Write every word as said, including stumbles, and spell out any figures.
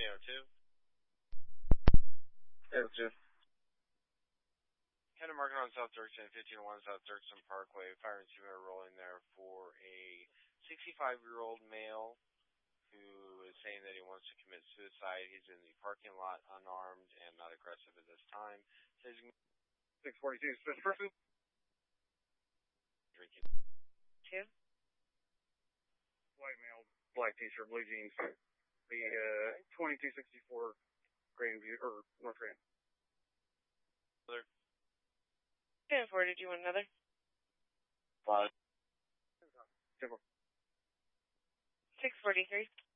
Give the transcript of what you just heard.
fifteen oh two. Yeah, two. Kind of marking on South Dirksen, fifteen oh one South Dirksen Parkway. Fire and two are rolling there for a sixty-five-year-old male who is saying that he wants to commit suicide. He's in the parking lot, unarmed and not aggressive at this time. Says six forty-two, special person. Drinking. Two. White male, black t-shirt, blue jeans. The uh, twenty-two sixty-four Grandview, or North Grand. Another. ten four, did you want another? Five. ten four. six forty-three.